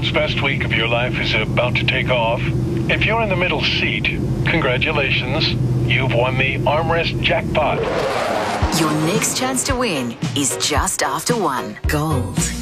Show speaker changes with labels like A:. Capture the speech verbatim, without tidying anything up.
A: world's best week of your life is about to take off. If you're in the middle seat, congratulations. You've won the armrest jackpot.
B: Your next chance to win is just after one. Gold.